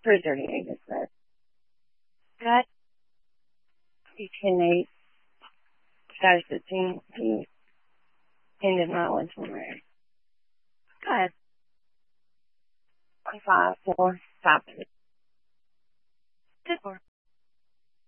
3:38 is that. Good. 10:8. Status 15. End of mileage on there. Good. 5, 4, 5. Good.